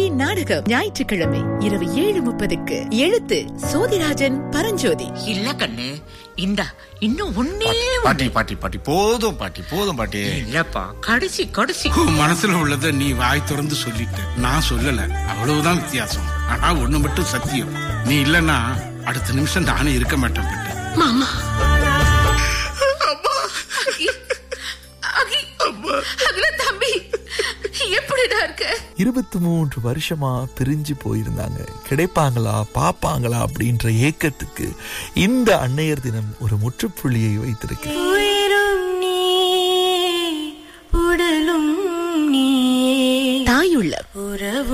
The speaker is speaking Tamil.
நாடகம் ஞாயிற்றுக்கிழமை இரவு 7:30க்கு. எழுத்து சோதிராஜன் பரஞ்சோதி. இல்ல கண்ணு, இந்தா இன்னும் ஒன்னே பாட்டி பாட்டி பாட்டி போதும் பாட்டி, போதும் பாட்டி. இல்லப்பா, கடைசி கடைசி மனசுல உள்ளத நீ வாய் திறந்து சொல்லிட்ட, நான் சொல்லல, அவ்வளவுதான் வித்தியாசம். ஆனா ஒண்ணு மட்டும் சத்தியம், நீ இல்லன்னா அடுத்த நிமிஷம் நானே இருக்க மாட்டேன். மாமா தம்பி, எப்படிடா இருக்க? 23 வருஷமா பிரிஞ்சு போயிருந்தாங்க. கிடைப்பாங்களா பாப்பாங்களா அப்படின்ற ஏக்கத்துக்கு இந்த அன்னையர் தினம் ஒரு முற்றுப்புள்ளியை வைத்திருக்கு. தாயுள்ள